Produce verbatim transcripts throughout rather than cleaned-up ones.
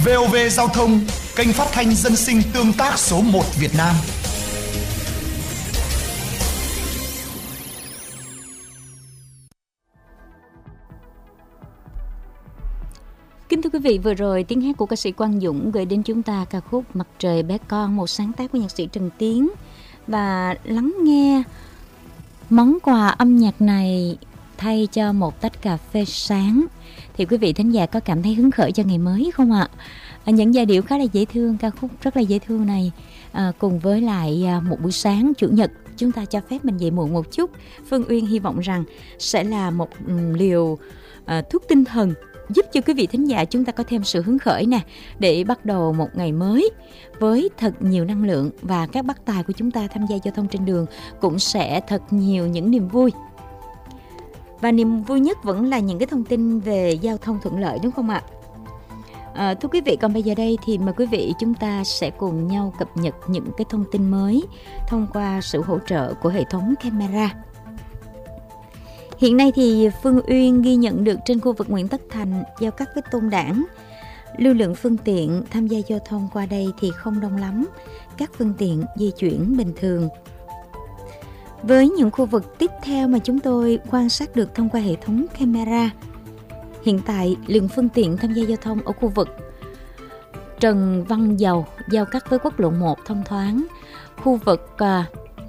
vê o vê Giao thông, kênh phát thanh dân sinh tương tác số một Việt Nam. Kính thưa quý vị, vừa rồi tiếng hát của ca sĩ Quang Dũng gửi đến chúng ta ca khúc Mặt Trời Bé Con, một sáng tác của nhạc sĩ Trần Tiến. Và lắng nghe món quà âm nhạc này thay cho một tách cà phê sáng thì quý vị thính giả có cảm thấy hứng khởi cho ngày mới không ạ? À, những giai điệu khá là dễ thương, ca khúc rất là dễ thương này à, cùng với lại à, một buổi sáng chủ nhật chúng ta cho phép mình dậy muộn một chút. Phương Uyên hy vọng rằng sẽ là một um, liều à, thuốc tinh thần giúp cho quý vị thính giả chúng ta có thêm sự hứng khởi nè, để bắt đầu một ngày mới với thật nhiều năng lượng, và các bác tài của chúng ta tham gia giao thông trên đường cũng sẽ thật nhiều những niềm vui. Và niềm vui nhất vẫn là những cái thông tin về giao thông thuận lợi, đúng không ạ? À, thưa quý vị, còn bây giờ đây thì mời quý vị chúng ta sẽ cùng nhau cập nhật những cái thông tin mới thông qua sự hỗ trợ của hệ thống camera. Hiện nay thì Phương Uyên ghi nhận được trên khu vực Nguyễn Tất Thành giao cắt với Tôn Đản, lưu lượng phương tiện tham gia giao thông qua đây thì không đông lắm, các phương tiện di chuyển bình thường. Với những khu vực tiếp theo mà chúng tôi quan sát được thông qua hệ thống camera, hiện tại lượng phương tiện tham gia giao thông ở khu vực Trần Văn Dầu giao cắt với quốc lộ một thông thoáng, khu vực uh,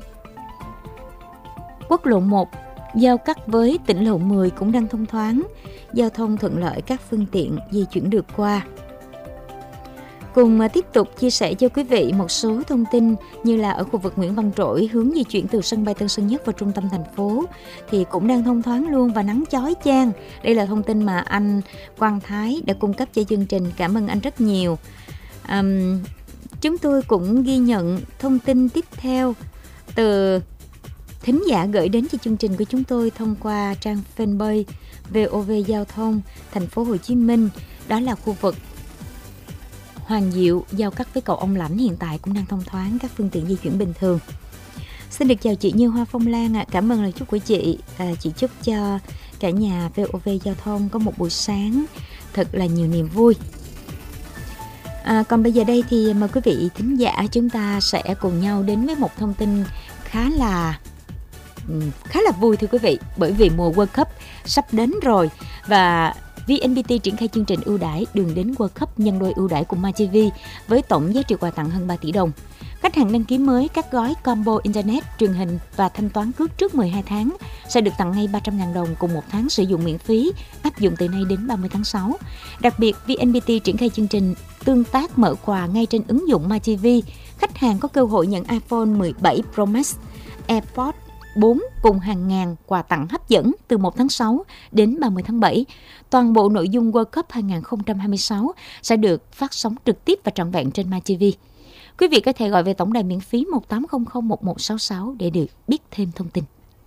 quốc lộ một giao cắt với tỉnh lộ mười cũng đang thông thoáng, giao thông thuận lợi, các phương tiện di chuyển được qua. Cùng tiếp tục chia sẻ cho quý vị một số thông tin như là ở khu vực Nguyễn Văn Trỗi, hướng di chuyển từ sân bay Tân Sơn Nhất vào trung tâm thành phố thì cũng đang thông thoáng luôn và nắng chói chang. Đây là thông tin mà anh Quang Thái đã cung cấp cho chương trình, cảm ơn anh rất nhiều. Um, chúng tôi cũng ghi nhận thông tin tiếp theo từ thính giả gửi đến cho chương trình của chúng tôi thông qua trang fanpage vê o vê Giao thông Thành phố Hồ Chí Minh, đó là khu vực Hoàng Diệu giao cắt với cầu Ông Lãnh hiện tại cũng đang thông thoáng, các phương tiện di chuyển bình thường. Xin được chào chị Như Hoa Phong Lan ạ, à. Cảm ơn lời chúc của chị. À, chị chúc cho cả nhà vê o vê Giao thông có một buổi sáng thật là nhiều niềm vui. À, còn bây giờ đây thì mời quý vị thính giả chúng ta sẽ cùng nhau đến với một thông tin khá là khá là vui thưa quý vị, bởi vì mùa World Cup sắp đến rồi và vê en pê tê triển khai chương trình ưu đãi đường đến World Cup nhân đôi ưu đãi của MyTV với tổng giá trị quà tặng hơn ba tỷ đồng. Khách hàng đăng ký mới các gói combo internet, truyền hình và thanh toán cước trước mười hai tháng sẽ được tặng ngay ba trăm nghìn đồng cùng một tháng sử dụng miễn phí, áp dụng từ nay đến ba mươi tháng sáu. Đặc biệt, vê en pê tê triển khai chương trình tương tác mở quà ngay trên ứng dụng MyTV. Khách hàng có cơ hội nhận iPhone mười bảy Pro Max, AirPods bốn cùng hàng ngàn quà tặng hấp dẫn từ một tháng sáu đến ba mươi tháng bảy. Toàn bộ nội dung World Cup hai không hai sáu sẽ được phát sóng trực tiếp và trọn vẹn trên MyTV. Quý vị có thể gọi về tổng đài miễn phí một tám không không một một sáu sáu để được biết thêm thông tin.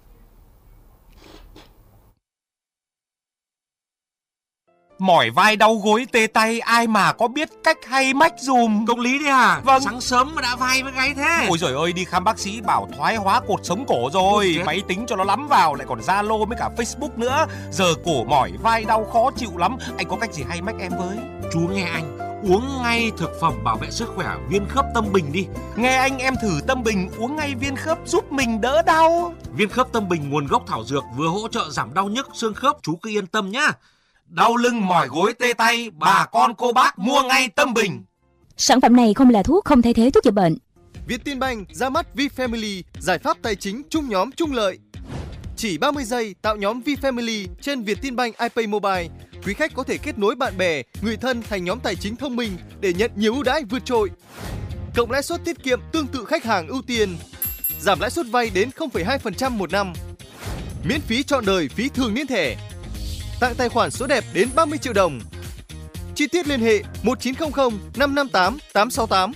Mỏi vai đau gối tê tay, ai mà có biết cách hay mách dùm. Công lý đấy à? Vâng. Sáng sớm mà đã vai với gáy thế. Ôi giời ơi, đi khám bác sĩ bảo thoái hóa cột sống cổ rồi. Máy tính cho nó lắm vào, lại còn Zalo với cả Facebook nữa. Giờ cổ mỏi vai đau khó chịu lắm. Anh có cách gì hay mách em với? Chú nghe anh, uống ngay thực phẩm bảo vệ sức khỏe viên khớp Tâm Bình đi. Nghe anh, em thử Tâm Bình uống ngay viên khớp giúp mình đỡ đau. Viên khớp Tâm Bình nguồn gốc thảo dược, vừa hỗ trợ giảm đau nhức xương khớp, chú cứ yên tâm nhá. Đau lưng mỏi gối tê tay, bà con cô bác mua ngay Tâm Bình. Sản phẩm này không là thuốc, không thay thế thuốc chữa bệnh. Vietinbank ra mắt VFamily, giải pháp tài chính chung nhóm chung lợi. Chỉ ba mươi giây tạo nhóm VFamily trên Vietinbank iPay Mobile. Quý khách có thể kết nối bạn bè, người thân thành nhóm tài chính thông minh để nhận nhiều ưu đãi vượt trội. Cộng lãi suất tiết kiệm tương tự khách hàng ưu tiên. Giảm lãi suất vay đến không phẩy hai phần trăm một năm. Miễn phí trọn đời phí thường niên thẻ. Tặng tài khoản số đẹp đến ba mươi triệu đồng. Chi tiết liên hệ một chín không không năm năm tám tám sáu tám.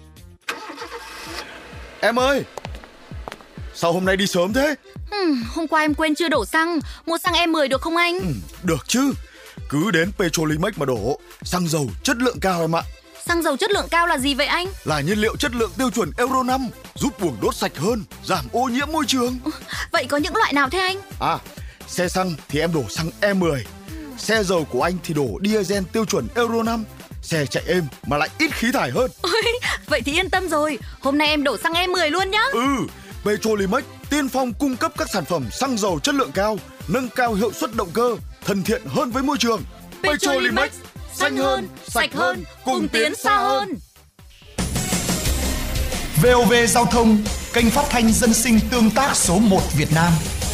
Em ơi, sao hôm nay đi sớm thế? Ừ, hôm qua em quên chưa đổ xăng. Mua xăng E mười được không anh? Ừ, được chứ. Cứ đến Petrolimex mà đổ. Xăng dầu chất lượng cao em ạ. Xăng dầu chất lượng cao là gì vậy anh? Là nhiên liệu chất lượng tiêu chuẩn Euro năm, giúp buồng đốt sạch hơn, giảm ô nhiễm môi trường. Vậy có những loại nào thế anh? À, xe xăng thì em đổ xăng E mười. Xe dầu của anh thì đổ diesel tiêu chuẩn Euro năm. xe chạy êm mà lại ít khí thải hơn. Ôi, vậy thì yên tâm rồi. Hôm nay em đổ xăng E mười luôn nhá. Ừ, Petrolimex tiên phong cung cấp các sản phẩm xăng dầu chất lượng cao, nâng cao hiệu suất động cơ, thân thiện hơn với môi trường. Petrolimex, xanh hơn, sạch hơn, cùng tiến xa hơn. vê o vê Giao thông, kênh phát thanh dân sinh tương tác số một Việt Nam.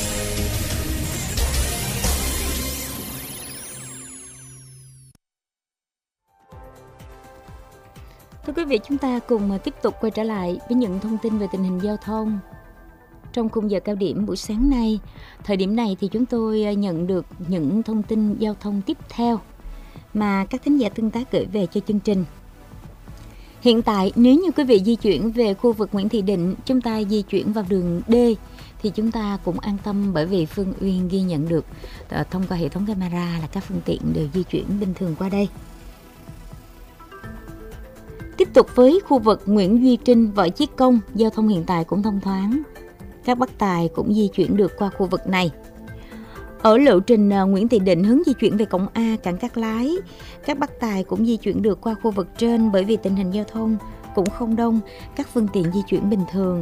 Thưa quý vị, chúng ta cùng tiếp tục quay trở lại với những thông tin về tình hình giao thông. Trong khung giờ cao điểm buổi sáng nay, thời điểm này thì chúng tôi nhận được những thông tin giao thông tiếp theo mà các thính giả tương tác gửi về cho chương trình. Hiện tại, nếu như quý vị di chuyển về khu vực Nguyễn Thị Định, chúng ta di chuyển vào đường D, thì chúng ta cũng an tâm, bởi vì Phương Uyên ghi nhận được uh, thông qua hệ thống camera là các phương tiện đều di chuyển bình thường qua đây. Tiếp tục với khu vực Nguyễn Duy Trinh, Võ Chí Công, giao thông hiện tại cũng thông thoáng. Các bác tài cũng di chuyển được qua khu vực này. Ở lộ trình Nguyễn Thị Định hướng di chuyển về cổng A, cảng Cát Lái, các bác tài cũng di chuyển được qua khu vực trên, bởi vì tình hình giao thông cũng không đông, các phương tiện di chuyển bình thường.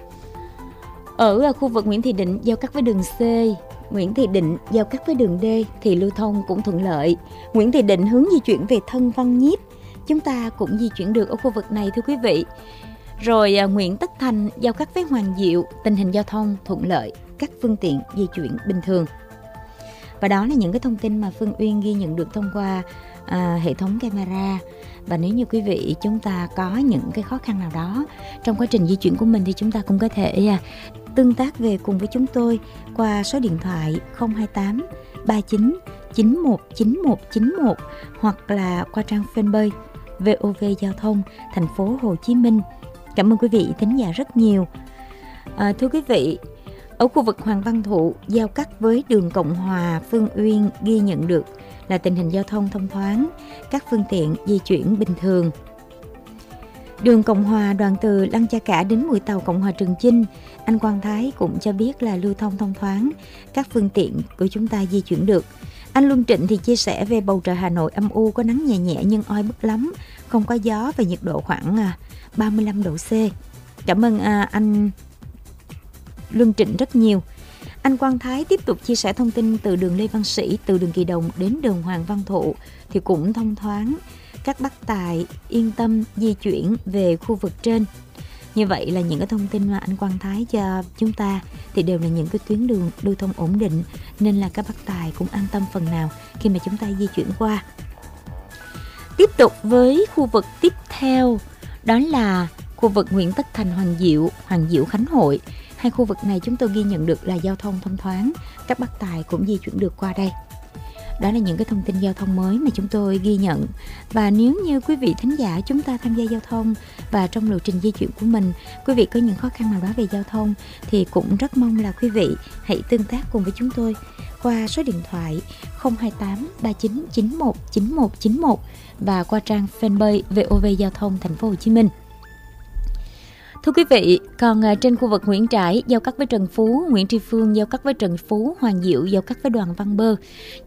Ở khu vực Nguyễn Thị Định giao cắt với đường C, Nguyễn Thị Định giao cắt với đường D thì lưu thông cũng thuận lợi. Nguyễn Thị Định hướng di chuyển về Thân Văn Nhiếp, chúng ta cũng di chuyển được ở khu vực này thưa quý vị. Rồi à, Nguyễn Tất Thành giao cắt với Hoàng Diệu, tình hình giao thông thuận lợi, các phương tiện di chuyển bình thường. Và đó là những cái thông tin mà Phương Uyên ghi nhận được thông qua à, hệ thống camera. Và nếu như quý vị chúng ta có những cái khó khăn nào đó trong quá trình di chuyển của mình thì chúng ta cũng có thể à, tương tác về cùng với chúng tôi qua số điện thoại không hai tám ba chín chín một chín một chín một hoặc là qua trang fanpage vê o vê Giao thông thành phố Hồ Chí Minh. Cảm ơn quý vị thính giả rất nhiều. À, thưa quý vị, ở khu vực Hoàng Văn Thụ giao cắt với đường Cộng Hòa, Phương Uyên ghi nhận được là tình hình giao thông thông thoáng, các phương tiện di chuyển bình thường. Đường Cộng Hòa đoạn từ Lăng Cha Cả đến mũi tàu Cộng Hòa Trường Chinh, anh Quang Thái cũng cho biết là lưu thông thông thoáng, các phương tiện của chúng ta di chuyển được. Anh Luân Trịnh thì chia sẻ về bầu trời Hà Nội âm u, có nắng nhẹ nhẹ nhưng oi bức lắm, không có gió và nhiệt độ khoảng ba mươi lăm độ C. Cảm ơn à, anh Luân Trịnh rất nhiều. Anh Quang Thái tiếp tục chia sẻ thông tin từ đường Lê Văn Sĩ, từ đường Kỳ Đồng đến đường Hoàng Văn Thụ thì cũng thông thoáng, các bác tài yên tâm di chuyển về khu vực trên. Như vậy là những cái thông tin mà anh Quang Thái cho chúng ta thì đều là những cái tuyến đường lưu thông ổn định, nên là các bác tài cũng an tâm phần nào khi mà chúng ta di chuyển qua. Tiếp tục với khu vực tiếp theo, đó là khu vực Nguyễn Tất Thành, Hoàng Diệu, Hoàng Diệu Khánh Hội. Hai khu vực này chúng tôi ghi nhận được là giao thông thông thoáng, các bác tài cũng di chuyển được qua đây. Đó là những cái thông tin giao thông mới mà chúng tôi ghi nhận. Và nếu như quý vị thính giả chúng ta tham gia giao thông và trong lộ trình di chuyển của mình, quý vị có những khó khăn nào đó về giao thông thì cũng rất mong là quý vị hãy tương tác cùng với chúng tôi qua số điện thoại không hai tám ba chín chín một chín một chín một và qua trang fanpage vê o vê Giao thông thành phố Hồ Chí Minh. Thưa quý vị, còn trên khu vực Nguyễn Trãi giao cắt với Trần Phú, Nguyễn Tri Phương giao cắt với Trần Phú, Hoàng Diệu giao cắt với Đoàn Văn Bơ.